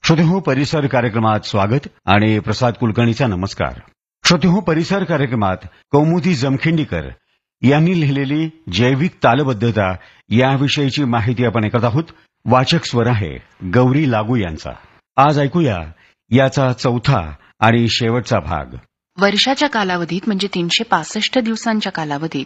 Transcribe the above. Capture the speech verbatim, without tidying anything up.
श्रोतेहो परिसर कार्यक्रमात स्वागत आणि प्रसाद कुलकर्णीचा नमस्कार. श्रोतेहो परिसर कार्यक्रमात कौमुदी जमखिंडीकर यांनी लिहिलेली जैविक तालबद्धता याविषयीची माहिती आपण ऐकत आहोत. वाचक स्वर आहे गौरी लागू यांचा. आज ऐकूया याचा चौथा आणि शेवटचा भाग. वर्षाच्या कालावधीत म्हणजे तीनशे पासष्ट दिवसांच्या कालावधीत